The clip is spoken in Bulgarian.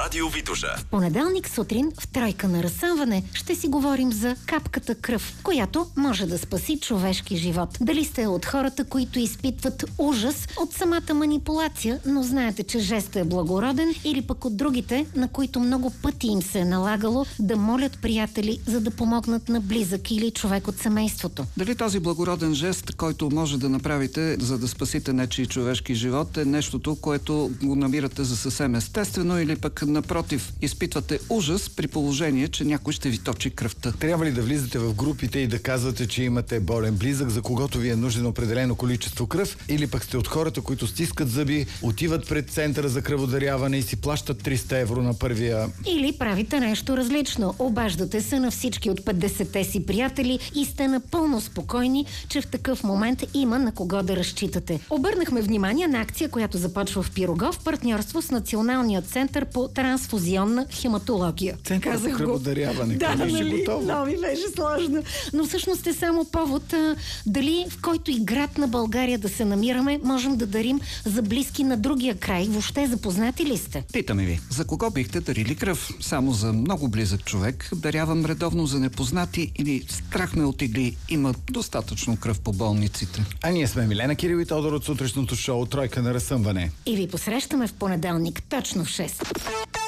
Радио Витоша. В понеделник сутрин в тройка на разсъмване ще си говорим за капката кръв, която може да спаси човешки живот. Дали сте от хората, които изпитват ужас от самата манипулация, но знаете, че жестът е благороден, или пък от другите, на които много пъти им се е налагало да молят приятели, за да помогнат на близък или човек от семейството. Дали този благороден жест, който може да направите, за да спасите нечий човешки живот, е нещото, което го намирате за съвсем естествено, или пък напротив, изпитвате ужас при положение, че някой ще ви точи кръвта? Трябва ли да влизате в групите и да казвате, че имате болен близък, за когото ви е нужно определено количество кръв, или пък сте от хората, които стискат зъби, отиват пред центъра за кръводаряване и си плащат 300 евро на първия? Или правите нещо различно. Обаждате се на всички от 50-те си приятели и сте напълно спокойни, че в такъв момент има на кого да разчитате. Обърнахме внимание на акция, която започва в Пирогов в партньорство с Националния център по трансфузионна хематология. Център за кръводаряване. Да, нали? Но ми беше сложно. Но всъщност е само повод дали в който и град на България да се намираме, можем да дарим за близки на другия край. Въобще запознати ли сте? Питаме ви, за кого бихте дарили кръв? Само за много близък човек? Дарявам редовно за непознати, или страх ме от игли? Има достатъчно кръв по болниците. А ние сме Милена Кирил и Тодор от сутрешното шоу Тройка на разсъмване. И ви посрещаме в понеделник точно в 6.